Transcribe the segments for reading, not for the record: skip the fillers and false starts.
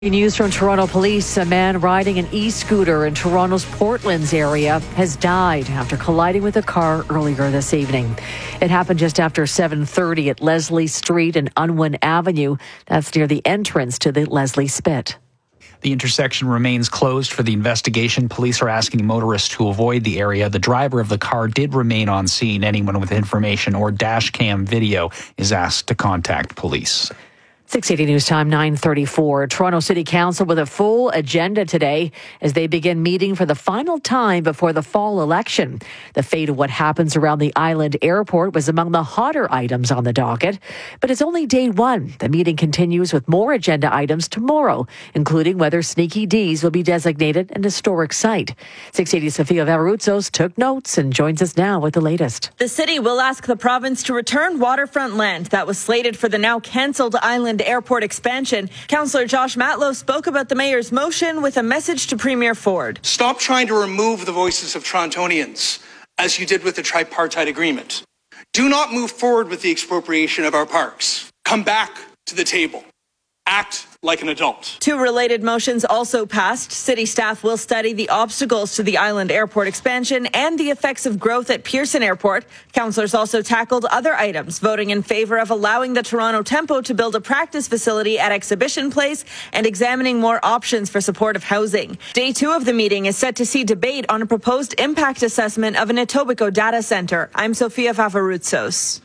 News from Toronto Police. A man riding an e-scooter in Toronto's Portlands area has died after colliding with a car earlier this evening. It happened just after 7:30 at Leslie Street and Unwin Avenue. That's near the entrance to the Leslie Spit. The intersection remains closed for the investigation. Police are asking motorists to avoid the area. The driver of the car did remain on scene. Anyone with information or dash cam video is asked to contact police. 680 News Time, 9:34. Toronto City Council with a full agenda today as they begin meeting for the final time before the fall election. The fate of what happens around the Island Airport was among the hotter items on the docket. But it's only day one. The meeting continues with more agenda items tomorrow, including whether Sneaky D's will be designated an historic site. 680 Sofia Varoutsos took notes and joins us now with the latest. The city will ask the province to return waterfront land that was slated for the now cancelled Island Airport expansion. Councillor Josh Matlow spoke about the mayor's motion with a message to Premier Ford. Stop trying to remove the voices of Torontonians, as you did with the tripartite agreement. Do not move forward with the expropriation of our parks. Come back to the table. Act like an adult. Two related motions also passed. City staff will study the obstacles to the Island Airport expansion and the effects of growth at Pearson Airport. Councillors also tackled other items, voting in favour of allowing the Toronto Tempo to build a practice facility at Exhibition Place and examining more options for supportive housing. Day two of the meeting is set to see debate on a proposed impact assessment of an Etobicoke data centre. I'm Sofia Varoutsos.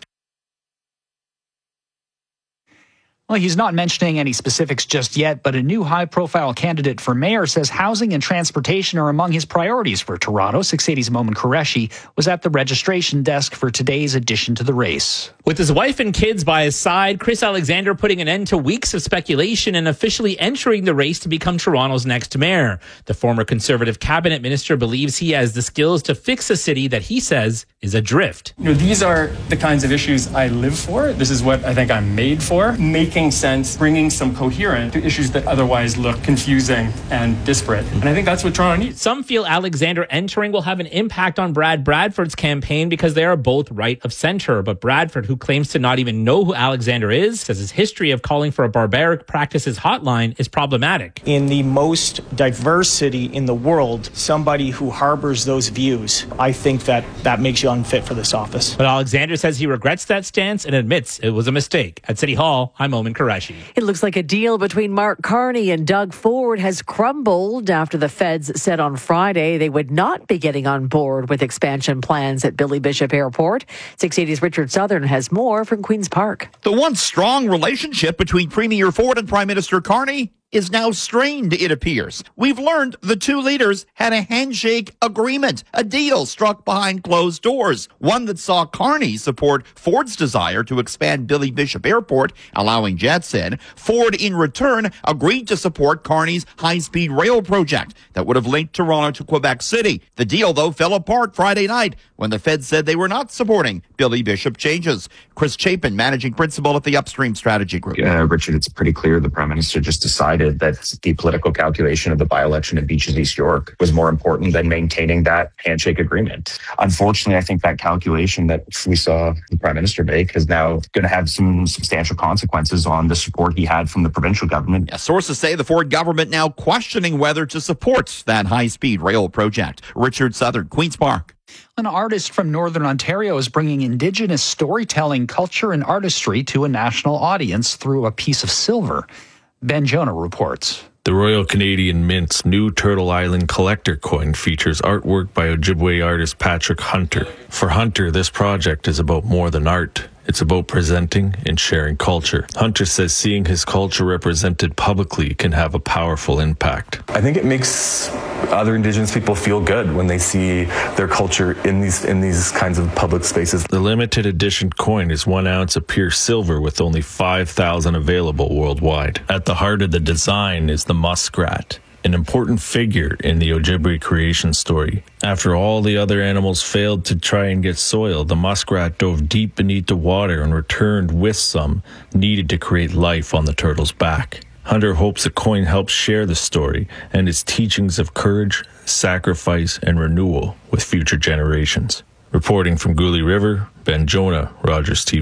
Well, he's not mentioning any specifics just yet, but a new high-profile candidate for mayor says housing and transportation are among his priorities for Toronto. 680's Momin Qureshi was at the registration desk for today's addition to the race. With his wife and kids by his side, Chris Alexander putting an end to weeks of speculation and officially entering the race to become Toronto's next mayor. The former Conservative cabinet minister believes he has the skills to fix a city that he says is adrift. These are the kinds of issues I live for. This is what I think I'm made for. Making sense, bringing some coherence to issues that otherwise look confusing and disparate. And I think that's what Toronto needs. Some feel Alexander entering will have an impact on Brad Bradford's campaign because they are both right of centre. But Bradford, who claims to not even know who Alexander is, says his history of calling for a barbaric practices hotline is problematic. In the most diverse city in the world, somebody who harbors those views, I think that makes you unfit for this office. But Alexander says he regrets that stance and admits it was a mistake. At City Hall, I'm Momin Qureshi. It looks like a deal between Mark Carney and Doug Ford has crumbled after the feds said on Friday they would not be getting on board with expansion plans at Billy Bishop Airport. 680's Richard Southern has more from Queen's Park. The once strong relationship between Premier Ford and Prime Minister Carney is now strained, it appears. We've learned the two leaders had a handshake agreement, a deal struck behind closed doors, one that saw Carney support Ford's desire to expand Billy Bishop Airport, allowing jets in. Ford, in return, agreed to support Carney's high-speed rail project that would have linked Toronto to Quebec City. The deal, though, fell apart Friday night when the Fed said they were not supporting Billy Bishop changes. Chris Chapin, managing principal at the Upstream Strategy Group. Richard, it's pretty clear the Prime Minister just decided that the political calculation of the by-election at Beaches East York was more important than maintaining that handshake agreement. Unfortunately, I think that calculation that we saw the Prime Minister make is now going to have some substantial consequences on the support he had from the provincial government. Sources say the Ford government now questioning whether to support that high-speed rail project. Richard Southern, Queen's Park. An artist from Northern Ontario is bringing Indigenous storytelling, culture, and artistry to a national audience through a piece of silver. Ben Jonah reports. The Royal Canadian Mint's new Turtle Island collector coin features artwork by Ojibwe artist Patrick Hunter. For Hunter, this project is about more than art. It's about presenting and sharing culture. Hunter says seeing his culture represented publicly can have a powerful impact. I think it makes other Indigenous people feel good when they see their culture in these kinds of public spaces. The limited edition coin is 1 ounce of pure silver with only 5,000 available worldwide. At the heart of the design is the muskrat, an important figure in the Ojibwe creation story. After all the other animals failed to try and get soil, the muskrat dove deep beneath the water and returned with some needed to create life on the turtle's back. Hunter hopes the coin helps share the story and its teachings of courage, sacrifice, and renewal with future generations. Reporting from Goulet River, Ben Jonah, Rogers TV.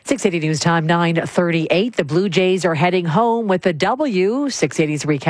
680 News Time, 9:38. The Blue Jays are heading home with a W. 680's recap.